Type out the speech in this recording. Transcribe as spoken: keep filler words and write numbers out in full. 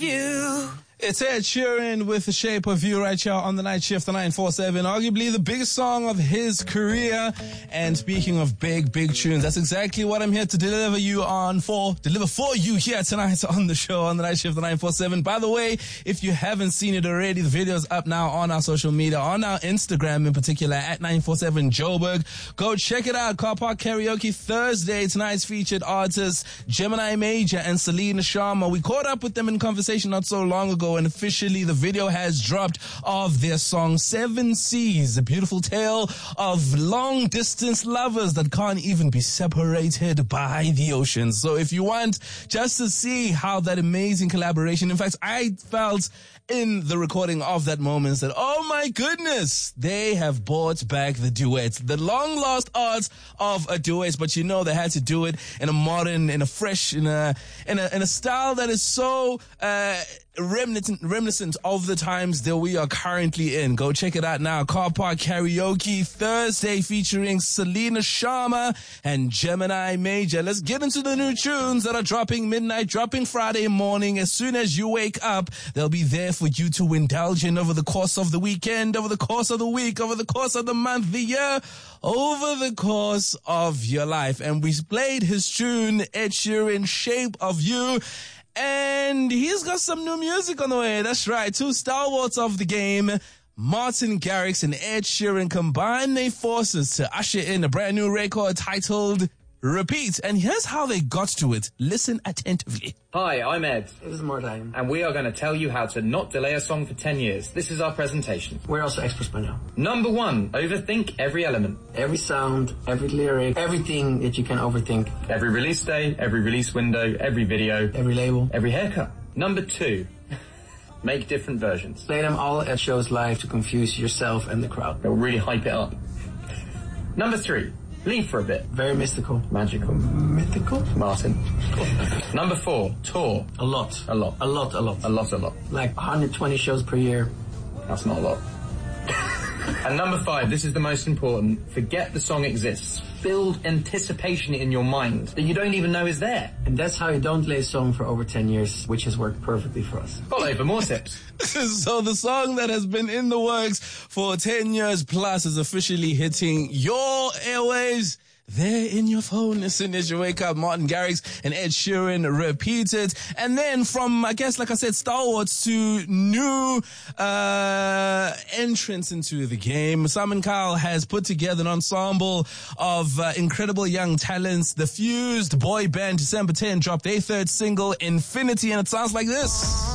You. It's Ed Sheeran with The Shape of You right here on the Night Shift, the nine four seven. Arguably the biggest song of his career. And speaking of big, big tunes, that's exactly what I'm here to deliver you on for, deliver for you here tonight on the show on the Night Shift, the nine four seven. By the way, if you haven't seen it already, the video's up now on our social media, on our Instagram in particular, at nine four seven Joburg. Go check it out. Car Park Karaoke Thursday. Tonight's featured artists, Gemini Major and Selena Sharma. We caught up with them in conversation not so long ago, and officially the video has dropped of their song Seven Seas, a beautiful tale of long distance lovers that can't even be separated by the ocean. So if you want just to see how that amazing collaboration, in fact, I felt in the recording of that moment that, oh my goodness, they have brought back the duet, the long lost art of a duet, but you know they had to do it in a modern, in a fresh, in a, in a, in a style that is so, uh, reminiscent, reminiscent of the times that we are currently in. Go check it out now. Car Park Karaoke Thursday featuring Selena Sharma and Gemini Major. Let's get into the new tunes that are dropping midnight, dropping Friday morning. As soon as you wake up, they'll be there for you to indulge in over the course of the weekend, over the course of the week, over the course of the month, the year, over the course of your life. And we played his tune, Ed Sheeran, Shape of You. And he's got some new music on the way. That's right. Two stalwarts of the game, Martin Garrix and Ed Sheeran, combine their forces to usher in a brand new record titled Repeat. And here's how they got to it. Listen attentively. Hi, I'm Ed. This is Martin. And we are going to tell you how to not delay a song for ten years. This is our presentation. We're also experts by now. Number one, overthink every element. Every sound, every lyric, everything that you can overthink. Every release day, every release window, every video. Every label. Every haircut. Number two, make different versions. Play them all at shows live to confuse yourself and the crowd. They'll really hype it up. Number three, leave for a bit. Very mystical. Magical. Mythical? Martin. Number four, tour. A lot. A lot. A lot, a lot. A lot, a lot. Like one hundred twenty shows per year. That's not a lot. And number five, this is the most important. Forget the song exists. Build anticipation in your mind that you don't even know is there. And that's how you don't lay a song for over ten years, which has worked perfectly for us. Follow for more tips. So the song that has been in the works for ten years plus is officially hitting your airwaves. There in your phone as soon as you wake up. Martin Garrix and Ed Sheeran Repeat It. And then from, I guess, like I said, stalwarts to new uh entrants into the game, Simon Cowell has put together an ensemble of uh, incredible young talents. The Fused boy band, December tenth, dropped their third single, Infinity, and it sounds like this.